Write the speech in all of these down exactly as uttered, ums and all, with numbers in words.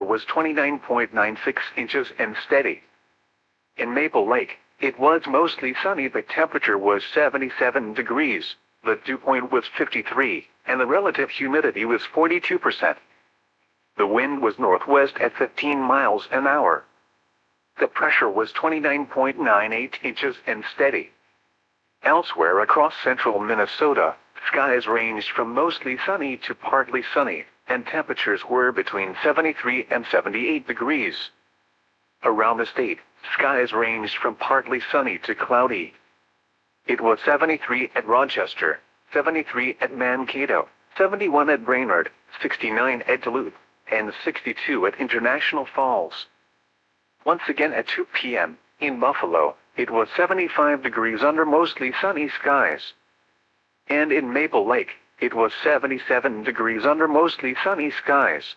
was twenty-nine point nine six inches and steady. In Maple Lake, it was mostly sunny. The temperature was seventy-seven degrees, the dew point was fifty-three, and the relative humidity was forty-two percent. The wind was northwest at fifteen miles an hour. The pressure was twenty-nine point nine eight inches and steady. Elsewhere across central Minnesota, skies ranged from mostly sunny to partly sunny, and temperatures were between seventy-three and seventy-eight degrees. Around the state, skies ranged from partly sunny to cloudy. It was seventy-three at Rochester, seventy-three at Mankato, seventy-one at Brainerd, sixty-nine at Duluth, and sixty-two at International Falls. Once again at two p m, in Buffalo, it was seventy-five degrees under mostly sunny skies. And in Maple Lake, it was seventy-seven degrees under mostly sunny skies.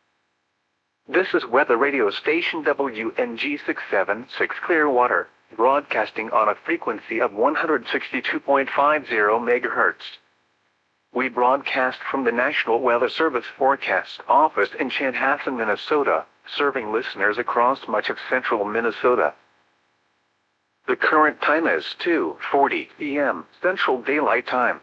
This is weather radio station W N G six seven six Clearwater, broadcasting on a frequency of one hundred sixty-two point five zero megahertz. We broadcast from the National Weather Service Forecast Office in Chanhassen, Minnesota, serving listeners across much of central Minnesota. The current time is two forty p m Central Daylight Time.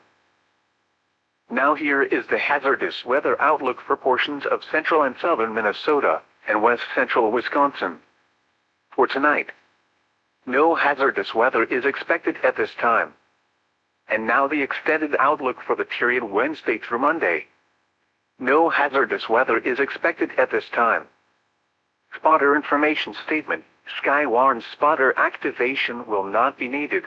Now here is the hazardous weather outlook for portions of central and southern Minnesota and west central Wisconsin. For tonight, no hazardous weather is expected at this time. And now the extended outlook for the period Wednesday through Monday. No hazardous weather is expected at this time. Spotter information statement: Sky warns spotter activation will not be needed.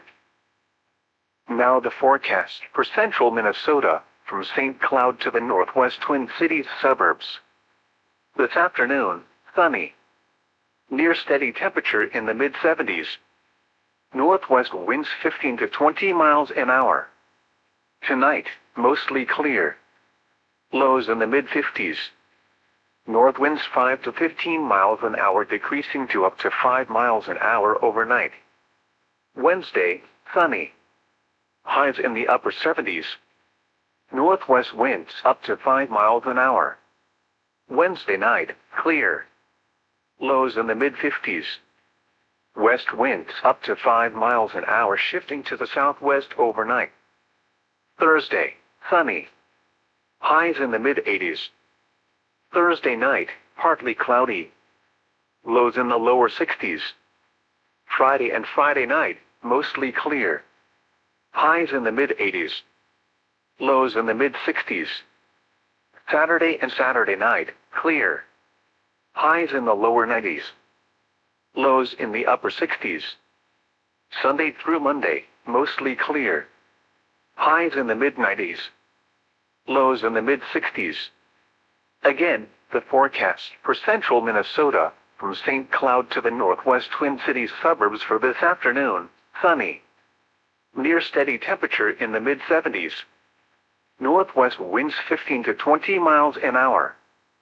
Now the forecast for central Minnesota, from Saint Cloud to the northwest Twin Cities suburbs. This afternoon, sunny. Near steady temperature in the mid seventies. Northwest winds fifteen to twenty miles an hour. Tonight, mostly clear. Lows in the mid fifties. North winds five to fifteen miles an hour, decreasing to up to five miles an hour overnight. Wednesday, sunny. Highs in the upper seventies. Northwest winds up to five miles an hour. Wednesday night, clear. Lows in the mid fifties. West winds up to five miles an hour, shifting to the southwest overnight. Thursday, sunny. Highs in the mid eighties. Thursday night, partly cloudy. Lows in the lower sixties. Friday and Friday night, mostly clear. Highs in the mid eighties. Lows in the mid sixties. Saturday and Saturday night, clear. Highs in the lower nineties. Lows in the upper sixties. Sunday through Monday, mostly clear. Highs in the mid nineties. Lows in the mid sixties. Again, the forecast for central Minnesota, from Saint Cloud to the northwest Twin Cities suburbs for this afternoon, sunny. Near steady temperature in the mid seventies. Northwest winds fifteen to twenty miles an hour.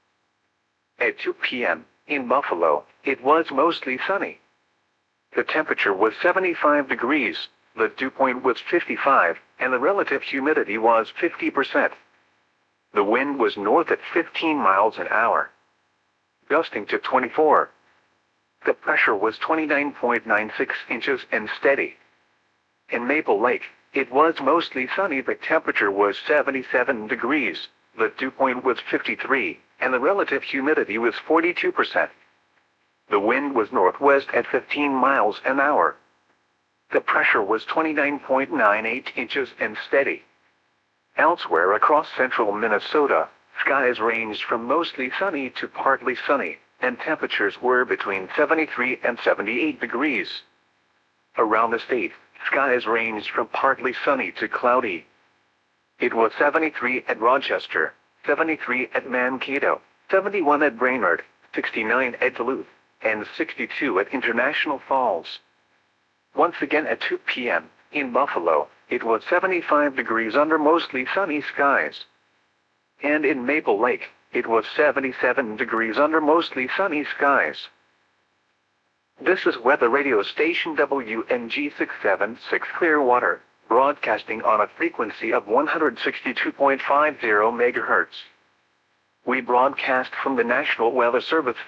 At two p m, in Buffalo, it was mostly sunny. The temperature was seventy-five degrees, the dew point was fifty-five, and the relative humidity was fifty percent. The wind was north at fifteen miles an hour, gusting to twenty-four. The pressure was twenty-nine point nine six inches and steady. In Maple Lake, it was mostly sunny. The temperature was seventy-seven degrees, the dew point was fifty-three, and the relative humidity was forty-two percent. The wind was northwest at fifteen miles an hour. The pressure was twenty-nine point nine eight inches and steady. Elsewhere across central Minnesota, skies ranged from mostly sunny to partly sunny, and temperatures were between seventy-three and seventy-eight degrees. Around the state, skies ranged from partly sunny to cloudy. It was seventy-three at Rochester, seventy-three at Mankato, seventy-one at Brainerd, sixty-nine at Duluth, and sixty-two at International Falls. Once again at two p m, in Buffalo, it was seventy-five degrees under mostly sunny skies. And in Maple Lake, it was seventy-seven degrees under mostly sunny skies. This is weather radio station W N G six seven six Clearwater, broadcasting on a frequency of one hundred sixty-two point five zero megahertz. We broadcast from the National Weather Service